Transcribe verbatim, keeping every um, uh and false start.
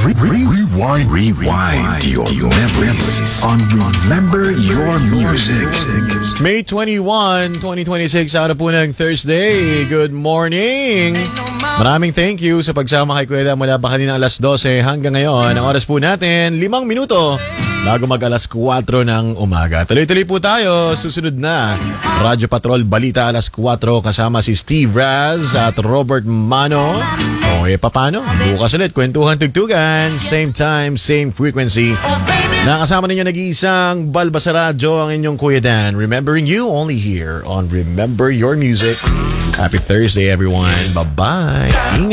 Rewind, rewind your memories on Remember Your Music. May twenty-first, twenty twenty-six, araw po ng Thursday. Good morning! Maraming thank you sa pagsama kay Kuya Dam mula pa kanina alas dose hanggang ngayon. Ang oras po natin, limang minuto bago mag alas kwatro ng umaga. Tuloy-tuloy po tayo. Susunod na Radyo Patrol Balita alas kwatro kasama si Steve Raz at Robert Mano. O eh papano? Bukas ulit, kwentuhan tugtugan. Same time, same frequency. Nakasama ninyo nag-iisang Balba sa radyo ang inyong Kuya Dan. Remembering you only here on Remember Your Music. Happy Thursday everyone. Bye-bye. Ingat.